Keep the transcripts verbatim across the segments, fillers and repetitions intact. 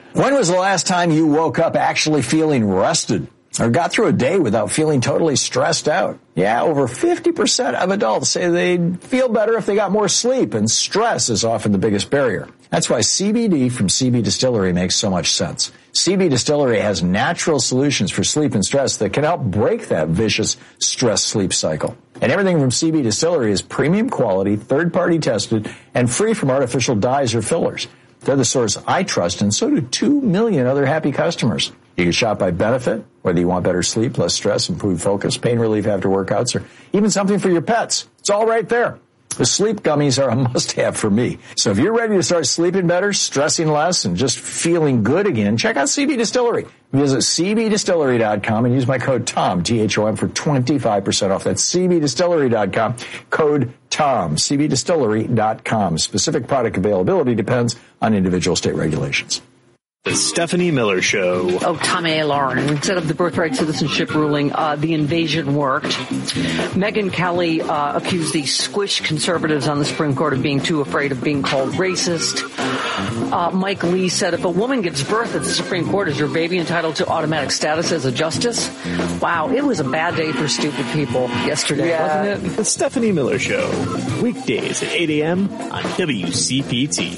When was the last time you woke up actually feeling rested or got through a day without feeling totally stressed out? Yeah, over fifty percent of adults say they'd feel better if they got more sleep, and stress is often the biggest barrier. That's why C B D from C B Distillery makes so much sense. C B Distillery has natural solutions for sleep and stress that can help break that vicious stress-sleep cycle. And everything from C B Distillery is premium quality, third-party tested, and free from artificial dyes or fillers. They're the source I trust, and so do two million other happy customers. You can shop by benefit, whether you want better sleep, less stress, improved focus, pain relief after workouts, or even something for your pets. It's all right there. The sleep gummies are a must-have for me. So if you're ready to start sleeping better, stressing less, and just feeling good again, check out C B Distillery. Visit C B distillery dot com and use my code TOM, T H O M, for twenty-five percent off. That's C B distillery dot com, code TOM, C B distillery dot com. Specific product availability depends on individual state regulations. The Stephanie Miller Show. Oh, Tommy A. Lauren. Instead of the birthright citizenship ruling, uh, the invasion worked. Megyn Kelly uh, accused the squish conservatives on the Supreme Court of being too afraid of being called racist. Uh, Mike Lee said, if a woman gives birth at the Supreme Court, is her baby entitled to automatic status as a justice? Wow, it was a bad day for stupid people yesterday, yeah. wasn't it? The Stephanie Miller Show. Weekdays at eight a.m. on W C P T.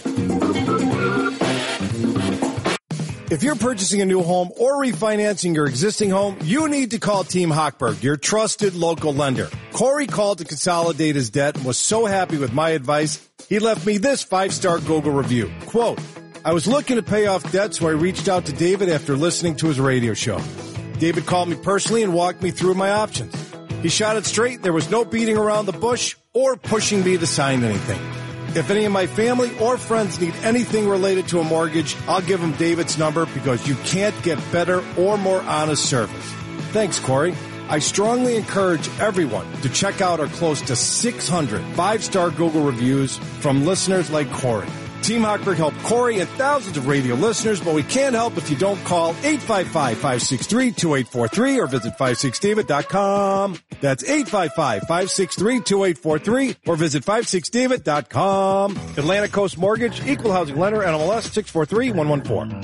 If you're purchasing a new home or refinancing your existing home, you need to call Team Hochberg, your trusted local lender. Corey called to consolidate his debt and was so happy with my advice, he left me this five-star Google review. Quote, I was looking to pay off debt, so I reached out to David after listening to his radio show. David called me personally and walked me through my options. He shot it straight. There was no beating around the bush or pushing me to sign anything. If any of my family or friends need anything related to a mortgage, I'll give them David's number because you can't get better or more honest service. Thanks, Corey. I strongly encourage everyone to check out our close to six hundred five-star Google reviews from listeners like Corey. Team Hochberg helped Corey and thousands of radio listeners, but we can't help if you don't call eight five five, five six three, two eight four three or visit five six david dot com. That's eight five five, five six three, two eight four three or visit five six david dot com. Atlantic Coast Mortgage, Equal Housing Lender, N M L S six four three one one four.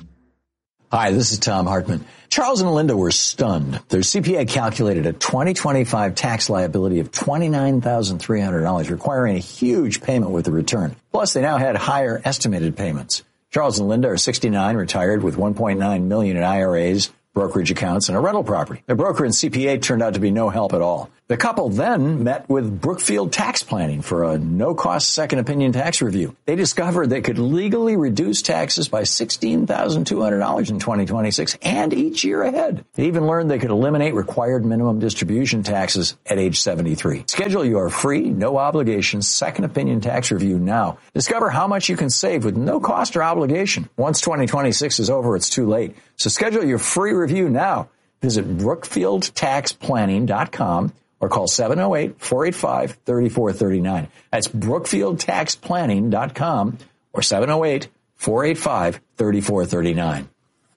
Hi, this is Tom Hartman. Charles and Linda were stunned. Their C P A calculated a twenty twenty-five tax liability of twenty-nine thousand three hundred dollars, requiring a huge payment with the return. Plus, they now had higher estimated payments. Charles and Linda are sixty-nine, retired with one point nine million dollars in I R As, brokerage accounts, and a rental property. Their broker and C P A turned out to be no help at all. The couple then met with Brookfield Tax Planning for a no-cost second opinion tax review. They discovered they could legally reduce taxes by sixteen thousand two hundred dollars in twenty twenty-six and each year ahead. They even learned they could eliminate required minimum distribution taxes at age seventy-three. Schedule your free, no-obligation second opinion tax review now. Discover how much you can save with no cost or obligation. Once twenty twenty-six is over, it's too late. So schedule your free review now. Visit brookfield tax planning dot com. or call seven oh eight, four eight five, three four three nine. That's brookfield tax planning dot com or seven oh eight, four eight five, three four three nine.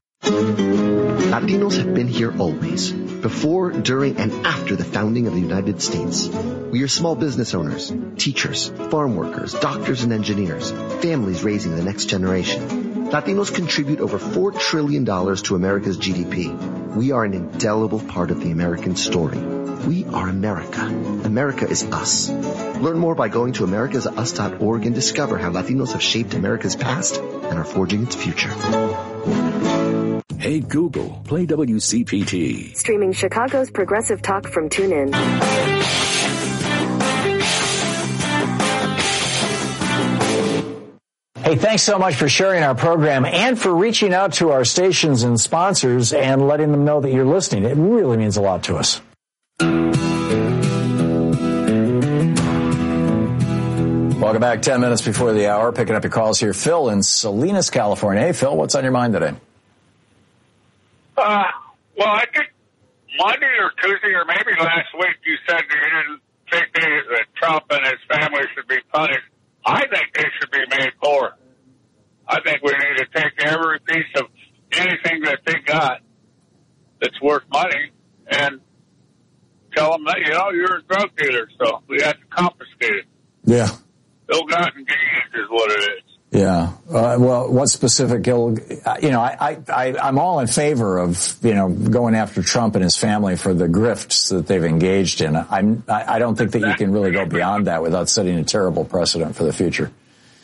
Latinos have been here always, before, during, and after the founding of the United States. We are small business owners, teachers, farm workers, doctors and engineers, families raising the next generation. Latinos contribute over four trillion dollars to America's G D P. We are an indelible part of the American story. We are America. America is us. Learn more by going to americas us dot org and discover how Latinos have shaped America's past and are forging its future. Hey Google, play W C P T. Streaming Chicago's progressive talk from TuneIn. Hey, thanks so much for sharing our program and for reaching out to our stations and sponsors and letting them know that you're listening. It really means a lot to us. Welcome back. Ten minutes before the hour. Picking up your calls here. Phil in Salinas, California. Hey, Phil, what's on your mind today? Uh, well, I think Monday or Tuesday or maybe last week you said you didn't think they, that Trump and his family should be punished. I think they should be made poor. I think we need to take every piece of anything that they got that's worth money and tell them that, you know, you're a drug dealer, so we have to confiscate it. Yeah. Bill Clinton is what it is. Yeah. Uh, well, what specific ill, you know, I, I, I'm all in favor of, you know, going after Trump and his family for the grifts that they've engaged in. I'm, I don't think that you can really go beyond that without setting a terrible precedent for the future.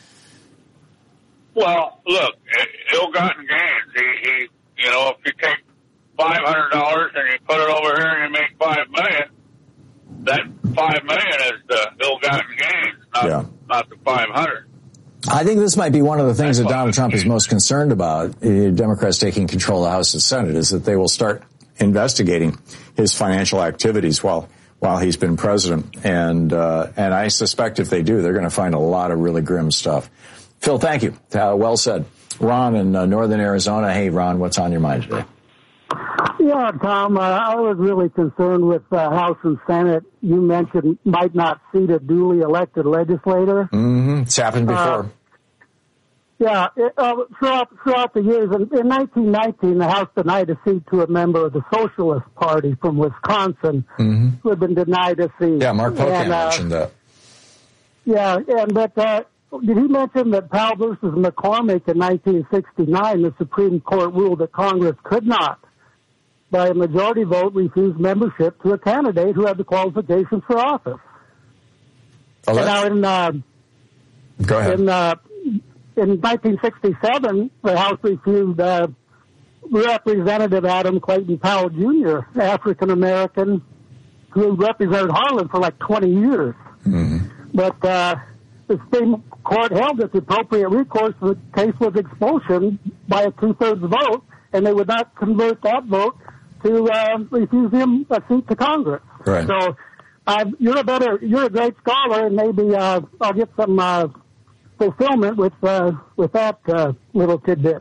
Well, look, ill-gotten gains. He, he, you know, if you take five hundred dollars and you put it over here and you make five million, that five million is the ill-gotten gains, not, yeah. not the five hundred. I think this might be one of the things that Donald Trump is most concerned about, uh, Democrats taking control of the House and Senate, is that they will start investigating his financial activities while while he's been president. And uh, and I suspect if they do, they're going to find a lot of really grim stuff. Phil, thank you. Uh, well said. Ron in uh, northern Arizona. Hey, Ron, what's on your mind today? Yeah, Tom, uh, I was really concerned with uh, House and Senate. You mentioned might not seat a duly elected legislator. Mm-hmm. It's happened before. Uh, yeah, it, uh, throughout, throughout the years. In, in nineteen nineteen, the House denied a seat to a member of the Socialist Party from Wisconsin mm-hmm. who had been denied a seat. Yeah, Mark Pocan and, uh, mentioned that. Yeah, and but uh, did he mention that Powell versus McCormick in nineteen sixty-nine, the Supreme Court ruled that Congress could not, by a majority vote, refuse membership to a candidate who had the qualifications for office? Oh, and now in, uh, Go ahead. In, uh, in nineteen sixty-seven, the House refused uh, Representative Adam Clayton Powell, Junior, African-American, who represented Harlan for like twenty years. Mm-hmm. But uh, the Supreme Court held that the appropriate recourse for the case was expulsion by a two-thirds vote, and they would not convert that vote to uh, refuse him a seat to Congress. Right. So uh, you're a better, you're a great scholar, and maybe uh, I'll get some uh, fulfillment with uh, with that uh, little tidbit.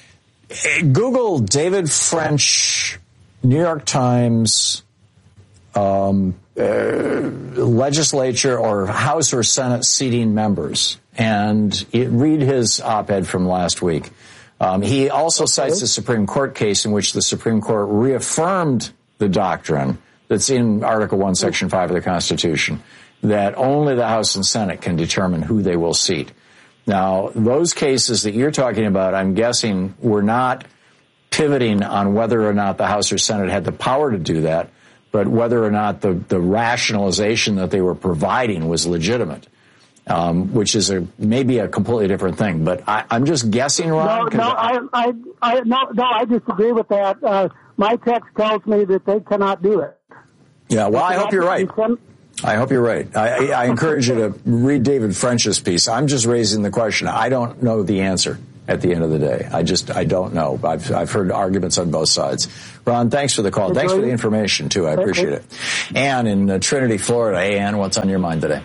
Google David French, New York Times, um, uh, legislature or House or Senate seating members, and it, read his op-ed from last week. Um, he also cites a Supreme Court case in which the Supreme Court reaffirmed the doctrine that's in Article one, Section five of the Constitution, that only the House and Senate can determine who they will seat. Now, those cases that you're talking about, I'm guessing, were not pivoting on whether or not the House or Senate had the power to do that, but whether or not the, the rationalization that they were providing was legitimate. Um, which is a maybe a completely different thing, but I, I'm just guessing, Ron. No, no, I, I, I, no, no, I disagree with that. Uh, my text tells me that they cannot do it. Yeah, well, I hope you're right. I hope you're right. I, I encourage you to read David French's piece. I'm just raising the question. I don't know the answer at the end of the day. I just, I don't know. I've, I've heard arguments on both sides. Ron, thanks for the call. Thanks for the information, too. I appreciate it. Ann in uh, Trinity, Florida. Hey, Ann, what's on your mind today?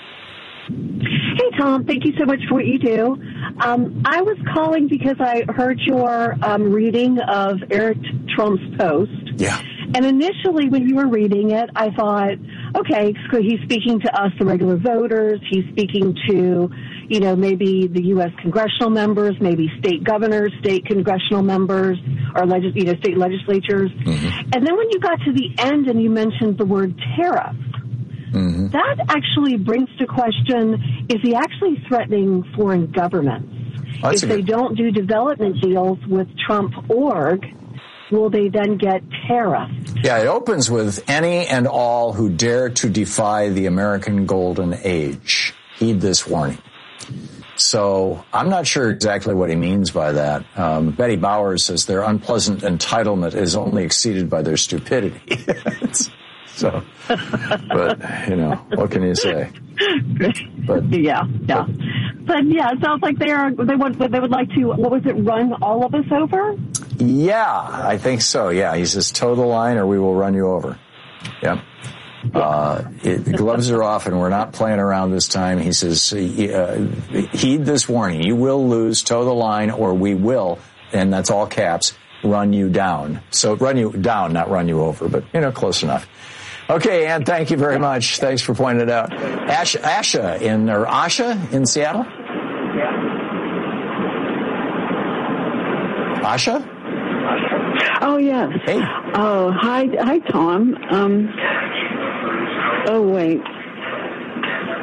Hey, Tom, thank you so much for what you do. Um, I was calling because I heard your um, reading of Eric Trump's post. Yeah. And initially when you were reading it, I thought, okay, so he's speaking to us, the regular voters. He's speaking to, you know, maybe the U S congressional members, maybe state governors, state congressional members, or legis- you know, state legislatures. Mm-hmm. And then when you got to the end and you mentioned the word tariff, mm-hmm. that actually brings to question, is he actually threatening foreign governments? Oh, if they good... don't do development deals with Trump org, will they then get tariffed? Yeah, it opens with any and all who dare to defy the American golden age. Heed this warning. So I'm not sure exactly what he means by that. Um, Betty Bowers says their unpleasant entitlement is only exceeded by their stupidity. So, but, you know, what can you say? But yeah, yeah. But, yeah, it sounds like they are, they want, they would like to, what was it, run all of us over? Yeah, I think so. Yeah, he says, toe the line or we will run you over. Yep. Uh, it, the gloves are off and we're not playing around this time. He says, uh, heed this warning. You will lose, toe the line, or we will, and that's all caps, run you down. So run you down, not run you over, but, you know, close enough. Okay, Ann, thank you very much. Thanks for pointing it out. Ash, Asha in, or Asha in Seattle? Asha? Oh, yes. Hey. Oh, hi, hi, Tom. Um, oh, wait.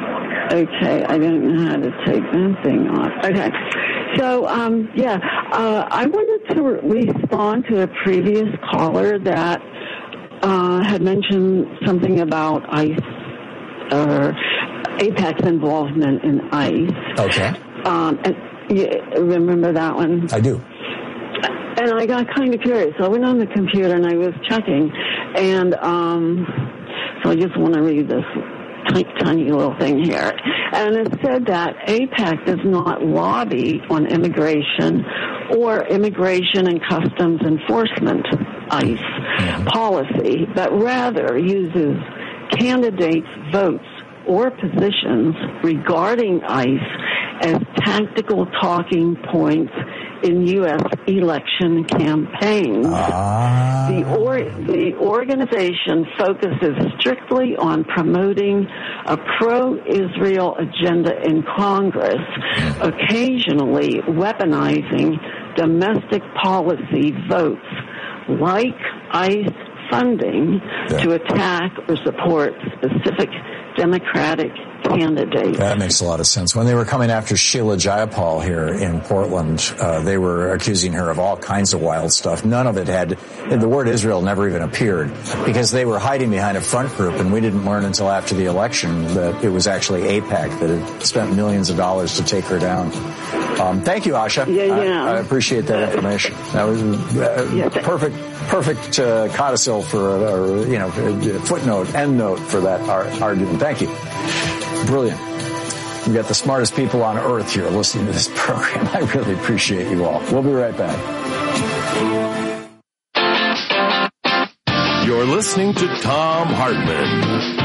Okay, I don't know how to take that thing off. Okay, so, um, yeah, uh, I wanted to re- respond to a previous caller that uh, had mentioned something about ICE, or AIPAC's involvement in ICE. Okay. Um, and you remember that one? I do. And I got kind of curious. So I went on the computer and I was checking, and um, so I just want to read this tiny, tiny little thing here. And it said that AIPAC does not lobby on immigration or immigration and customs enforcement, ICE, policy, but rather uses candidates' votes or positions regarding ICE as tactical talking points in U S election campaigns. Ah. The, or, the organization focuses strictly on promoting a pro-Israel agenda in Congress, occasionally weaponizing domestic policy votes like ICE funding yeah. to attack or support specific Democratic candidates. That makes a lot of sense. When they were coming after Sheila Jayapal here in Portland, uh, they were accusing her of all kinds of wild stuff. None of it had, the word Israel never even appeared because they were hiding behind a front group, and we didn't learn until after the election that it was actually AIPAC that had spent millions of dollars to take her down. Um, thank you, Asha. Yeah, yeah. I, I appreciate that information. That was uh, yeah, perfect, perfect uh, codicil for, a, or, you know, footnote, end note for that ar- argument. Thank you. Brilliant. We've got the smartest people on earth here listening to this program. I really appreciate you all. We'll be right back. You're listening to Thom Hartmann.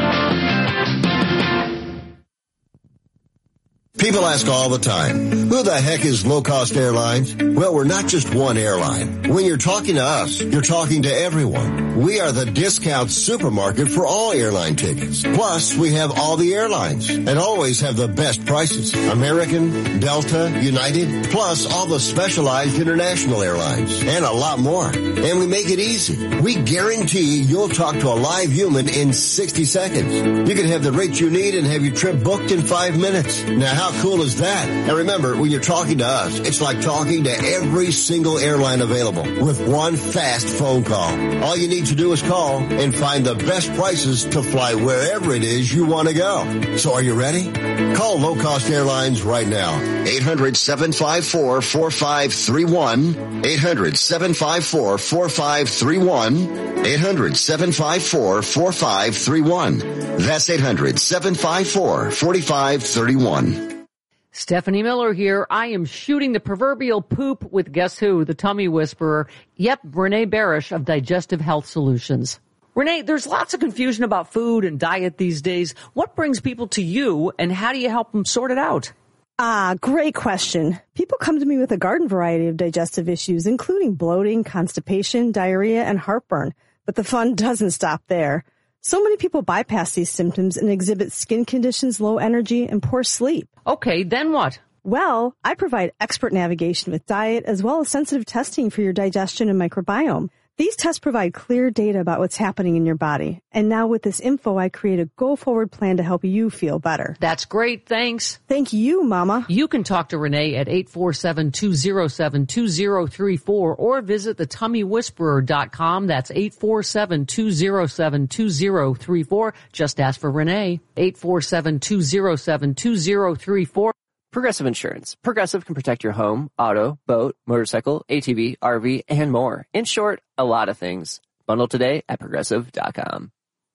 People ask all the time, who the heck is Low Cost Airlines? Well, we're not just one airline. When you're talking to us, you're talking to everyone. We are the discount supermarket for all airline tickets. Plus, we have all the airlines and always have the best prices. American, Delta, United, plus all the specialized international airlines and a lot more. And we make it easy. We guarantee you'll talk to a live human in sixty seconds. You can have the rates you need and have your trip booked in five minutes. Now, how cool is that? And remember, when you're talking to us, it's like talking to every single airline available with one fast phone call. All you need to do is call and find the best prices to fly wherever it is you want to go. So are you ready? Call Low Cost Airlines right now. eight hundred, seven five four, four five three one. eight hundred, seven five four, four five three one. eight hundred, seven five four, four five three one. That's eight hundred, seven five four, four five three one. Stephanie Miller here. I am shooting the proverbial poop with guess who? The tummy whisperer. Yep, Renee Barish of Digestive Health Solutions. Renee, there's lots of confusion about food and diet these days. What brings people to you, and how do you help them sort it out? Ah, great question. People come to me with a garden variety of digestive issues, including bloating, constipation, diarrhea, and heartburn. But the fun doesn't stop there. So many people bypass these symptoms and exhibit skin conditions, low energy, and poor sleep. Okay, then what? Well, I provide expert navigation with diet as well as sensitive testing for your digestion and microbiome. These tests provide clear data about what's happening in your body. And now with this info, I create a go-forward plan to help you feel better. That's great. Thanks. Thank you, Mama. You can talk to Renee at eight four seven, two oh seven, two oh three four or visit the tummy whisperer dot com. That's eight four seven, two oh seven, two oh three four. Just ask for Renee. eight four seven, two oh seven, two oh three four. Progressive Insurance. Progressive can protect your home, auto, boat, motorcycle, A T V, R V, and more. In short, a lot of things. Bundle today at progressive dot com.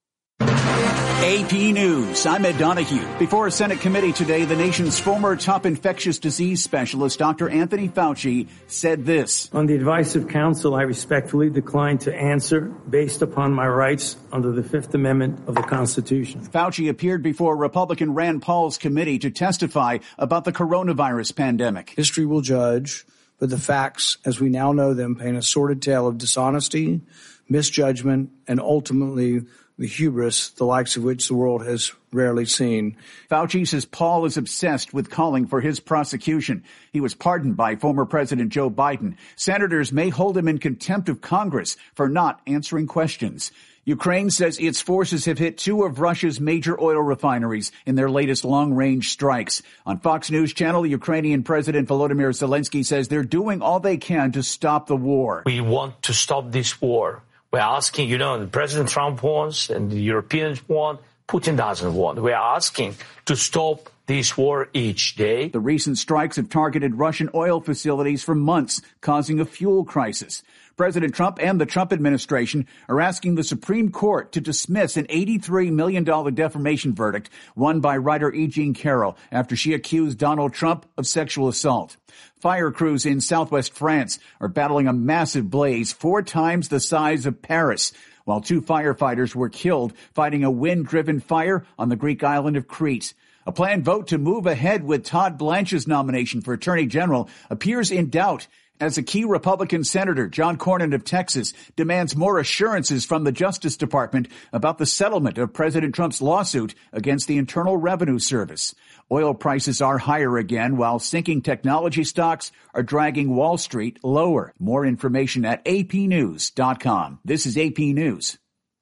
A P News. I'm Ed Donahue. Before a Senate committee today, the nation's former top infectious disease specialist, Doctor Anthony Fauci, said this. On the advice of counsel, I respectfully decline to answer based upon my rights under the Fifth Amendment of the Constitution. Fauci appeared before Republican Rand Paul's committee to testify about the coronavirus pandemic. History will judge, but the facts, as we now know them, paint a sordid tale of dishonesty, misjudgment, and ultimately the hubris, the likes of which the world has rarely seen. Fauci says Paul is obsessed with calling for his prosecution. He was pardoned by former President Joe Biden. Senators may hold him in contempt of Congress for not answering questions. Ukraine says its forces have hit two of Russia's major oil refineries in their latest long-range strikes. On Fox News Channel, Ukrainian President Volodymyr Zelensky says they're doing all they can to stop the war. We want to stop this war. We're asking, you know, President Trump wants and the Europeans want, Putin doesn't want. We're asking to stop this war each day. The recent strikes have targeted Russian oil facilities for months, causing a fuel crisis. President Trump and the Trump administration are asking the Supreme Court to dismiss an eighty-three million dollars defamation verdict won by writer E. Jean Carroll after she accused Donald Trump of sexual assault. Fire crews in southwest France are battling a massive blaze four times the size of Paris, while two firefighters were killed fighting a wind-driven fire on the Greek island of Crete. A planned vote to move ahead with Todd Blanche's nomination for Attorney General appears in doubt as a key Republican senator, John Cornyn of Texas, demands more assurances from the Justice Department about the settlement of President Trump's lawsuit against the Internal Revenue Service. Oil prices are higher again, while sinking technology stocks are dragging Wall Street lower. More information at A P news dot com. This is A P News.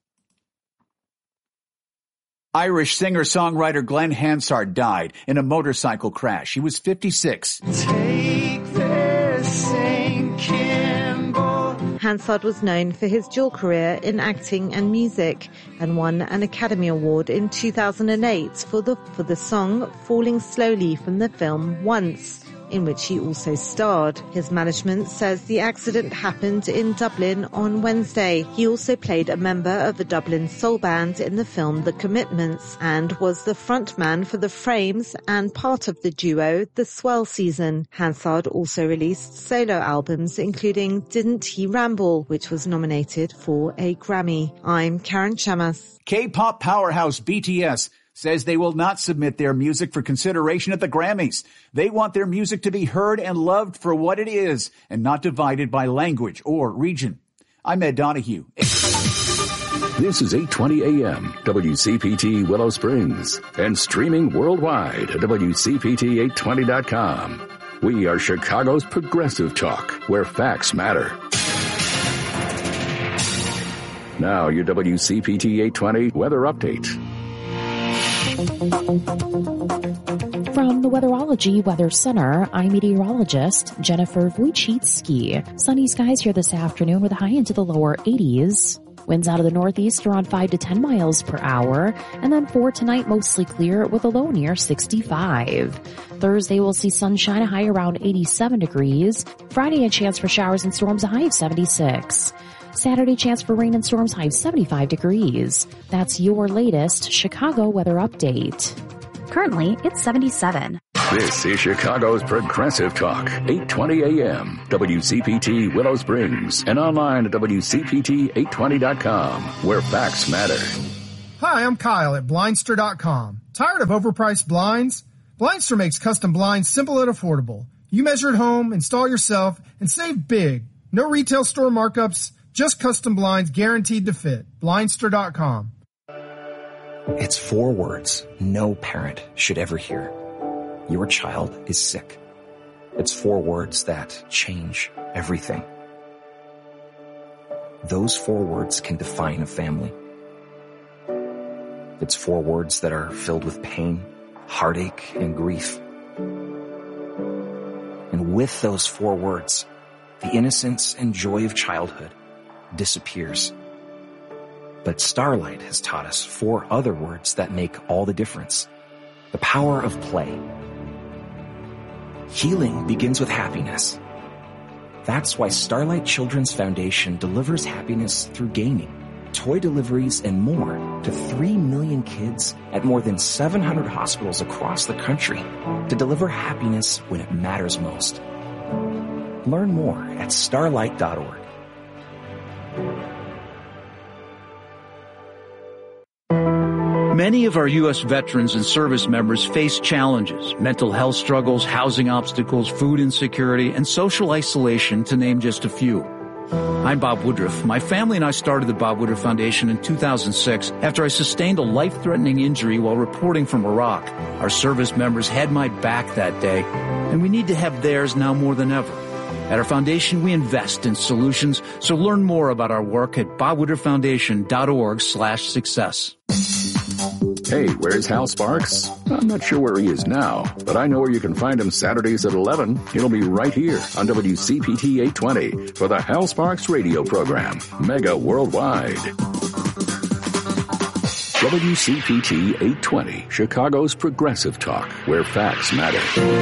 Irish singer-songwriter Glenn Hansard died in a motorcycle crash. He was fifty-six. Take this, Saint Kimball. Hansard was known for his dual career in acting and music and won an Academy Award in two thousand eight for the, for the song Falling Slowly from the film Once, in which he also starred. His management says the accident happened in Dublin on Wednesday. He also played a member of the Dublin soul band in the film The Commitments and was the frontman for The Frames and part of the duo The Swell Season. Hansard also released solo albums including Didn't He Ramble, which was nominated for a Grammy. I'm Karen Chamas. K-pop powerhouse B T S says they will not submit their music for consideration at the Grammys. They want their music to be heard and loved for what it is and not divided by language or region. I'm Ed Donahue. This is eight twenty A M, W C P T Willow Springs, and streaming worldwide at W C P T eight twenty dot com. We are Chicago's progressive talk, where facts matter. Now your W C P T eight twenty weather update. From the Weatherology Weather Center, I'm meteorologist Jennifer Wojcicki. Sunny skies here this afternoon with a high into the lower eighties. Winds out of the northeast around five to ten miles per hour. And then for tonight, mostly clear with a low near sixty-five. Thursday, we'll see sunshine, a high around eighty-seven degrees. Friday, a chance for showers and storms, a high of seventy-six. Saturday, chance for rain and storms, high of seventy-five degrees. That's your latest Chicago weather update. Currently, it's seventy-seven. This is Chicago's Progressive Talk, eight twenty A M, W C P T Willow Springs, and online at W C P T eight twenty dot com, where facts matter. Hi, I'm Kyle at Blindster dot com. Tired of overpriced blinds? Blindster makes custom blinds simple and affordable. You measure at home, install yourself, and save big. No retail store markups, just custom blinds guaranteed to fit. Blindster dot com. It's four words no parent should ever hear. Your child is sick. It's four words that change everything. Those four words can define a family. It's four words that are filled with pain, heartache, and grief. And with those four words, the innocence and joy of childhood disappears. But Starlight has taught us four other words that make all the difference. The power of play. Healing begins with happiness. That's why Starlight Children's Foundation delivers happiness through gaming, toy deliveries, and more to three million kids at more than seven hundred hospitals across the country to deliver happiness when it matters most. Learn more at starlight dot org. Many of our U S veterans and service members face challenges, mental health struggles, housing obstacles, food insecurity, and social isolation, to name just a few. I'm Bob Woodruff. My family and I started the Bob Woodruff Foundation in two thousand six after I sustained a life-threatening injury while reporting from Iraq. Our service members had my back that day, and we need to have theirs now more than ever. At our foundation, we invest in solutions, so learn more about our work at bobwitterfoundation.org slash success. Hey, where's Hal Sparks? I'm not sure where he is now, but I know where you can find him Saturdays at eleven. He'll be right here on W C P T eight twenty for the Hal Sparks radio program, Mega Worldwide. W C P T eight twenty, Chicago's progressive talk, where facts matter.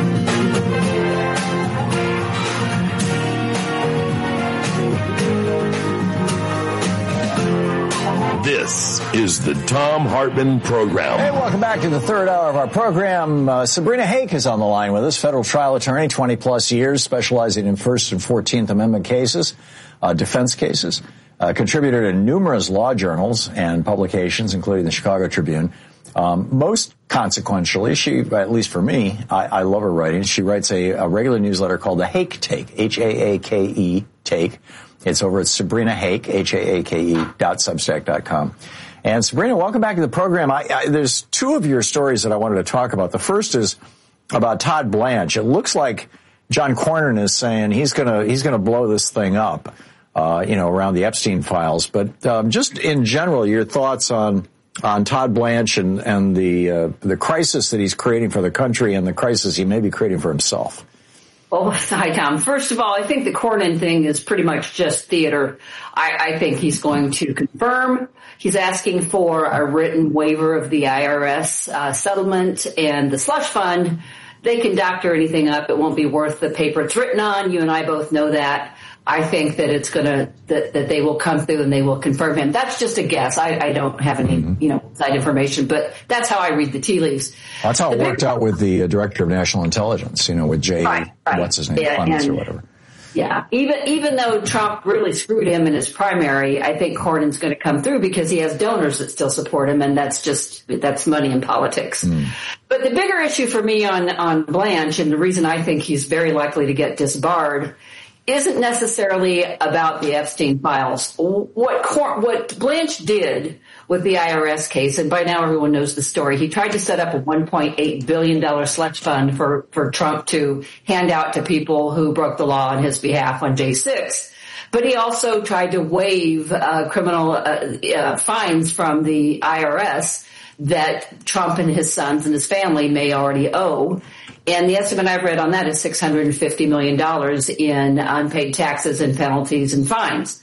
This is the Thom Hartmann Program. Hey, welcome back to the third hour of our program. Uh, Sabrina Hake is on the line with us, federal trial attorney, twenty plus years, specializing in First and Fourteenth Amendment cases, uh, defense cases, uh, contributor to numerous law journals and publications, including the Chicago Tribune. Um, most consequentially, she, at least for me, I, I love her writing. She writes a, a regular newsletter called the Hake Take, H A A K E, Take. It's over at Sabrina Hake, H A A K E dot substack dot com. And Sabrina, welcome back to the program. I, I, there's two of your stories that I wanted to talk about. The first is about Todd Blanche. It looks like John Cornyn is saying he's gonna he's gonna blow this thing up, uh, you know, around the Epstein files. But um, just in general, your thoughts on on Todd Blanche and and the uh, the crisis that he's creating for the country and the crisis he may be creating for himself. Well, hi, Tom. First of all, I think the Cornyn thing is pretty much just theater. I, I think he's going to confirm. He's asking for a written waiver of the I R S uh, settlement and the slush fund. They can doctor anything up. It won't be worth the paper it's written on. You and I both know that. I think that it's going to, that, that they will come through and they will confirm him. That's just a guess. I, I don't have any, mm-hmm. you know, side information, but that's how I read the tea leaves. That's how the it worked out with the uh, director of national intelligence, you know, with Jay, right, right. what's his name, yeah, Clemens and, or whatever. Yeah. Even, even though Trump really screwed him in his primary, I think Cornyn's going to come through because he has donors that still support him. And that's just, that's money in politics. Mm. But the bigger issue for me on, on Blanche, and the reason I think he's very likely to get disbarred, isn't necessarily about the Epstein files. What Cor- what Blanche did with the I R S case, and by now everyone knows the story, he tried to set up a one point eight billion dollars slush fund for, for Trump to hand out to people who broke the law on his behalf on J six. But he also tried to waive uh, criminal uh, uh, fines from the I R S that Trump and his sons and his family may already owe. And the estimate I've read on that is six hundred fifty million dollars in unpaid taxes and penalties and fines.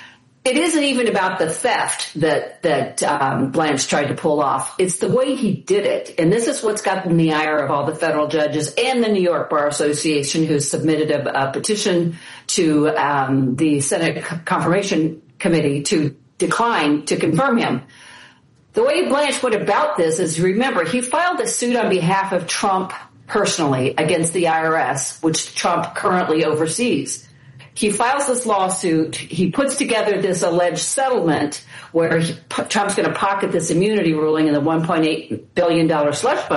It isn't even about the theft that that um, Blanche tried to pull off. It's the way he did it. And this is what's gotten the ire of all the federal judges and the New York Bar Association, who submitted a, a petition to um, the Senate Confirmation Committee to decline to confirm him. The way Blanche went about this is, remember, he filed a suit on behalf of Trump personally against the I R S, which Trump currently oversees. He files this lawsuit. He puts together this alleged settlement where he, Trump's going to pocket this immunity ruling in the one point eight billion dollars slush fund.